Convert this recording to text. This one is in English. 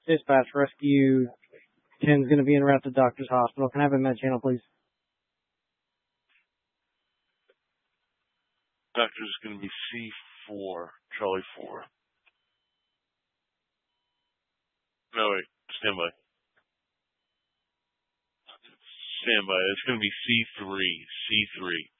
Dispatch, Rescue 10 is going to be en route to Doctor's Hospital. Can I have a med channel, please? Doctor's going to be C4, Charlie 4. No, wait, stand by. Stand by. It's going to be C3.